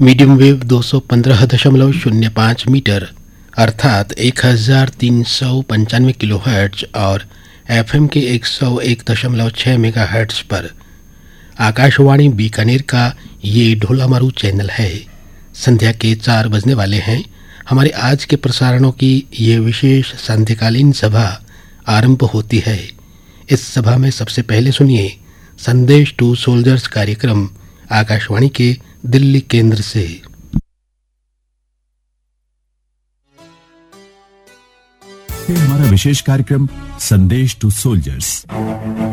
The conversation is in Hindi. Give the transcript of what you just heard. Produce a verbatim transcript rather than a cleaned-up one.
मीडियम वेव दो सौ पंद्रह दशमलव शून्य पाँच मीटर अर्थात एक हजार तीन सौ पंचानवे किलो हर्ट्ज और एफएम के एक सौ एक दशमलव छः मेगा हर्ट्ज पर आकाशवाणी बीकानेर का ये ढोलामारू चैनल है। संध्या के चार बजने वाले हैं। हमारे आज के प्रसारणों की ये विशेष संध्याकालीन सभा आरंभ होती है। इस सभा में सबसे पहले सुनिए संदेश टू सोल्जर्स कार्यक्रम आकाशवाणी के दिल्ली केंद्र से। हमारा विशेष कार्यक्रम संदेश टू सोल्जर्स।